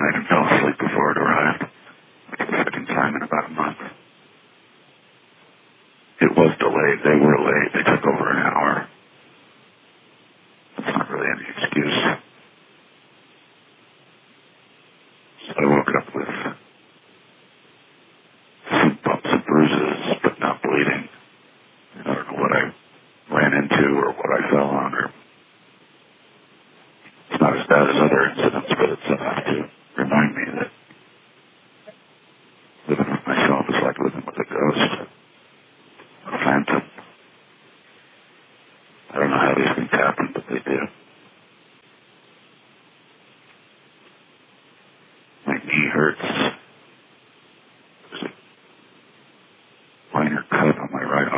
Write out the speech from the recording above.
night and fell asleep before it arrived. For the second time in about a month. It was delayed. They were late. They took over an hour. That's not really any excuse. So I woke up with some bumps and bruises, but not bleeding. I don't know what I ran into or what I fell on. Or it's not as bad as other incidents, but it's enough to remind me that living with myself is like living with a ghost, a phantom. I don't know how these things happen, but they do.